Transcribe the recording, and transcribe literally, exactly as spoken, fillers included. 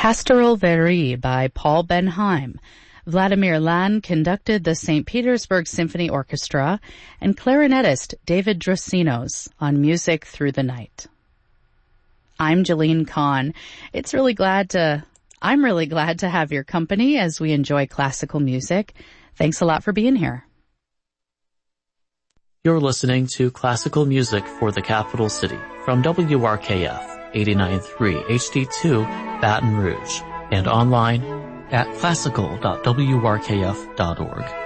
Pastoral Verie by Paul Benheim. Vladimir Lan conducted the Saint Petersburg Symphony Orchestra, and clarinetist David Drosinos on Music Through the Night. I'm Jeline Kahn. It's really glad to, I'm really glad to have your company as we enjoy classical music. Thanks a lot for being here. You're listening to Classical Music for the Capital City from W R K F eighty-nine point three H D two, Baton Rouge, and online at classical dot w r k f dot org.